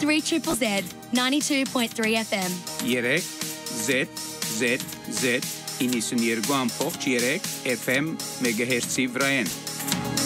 3 Triple Z, 92.3 FM. Երեք Z, ինիսուն երկու ամփոխ երեք FM մեգահերցի վրայեն։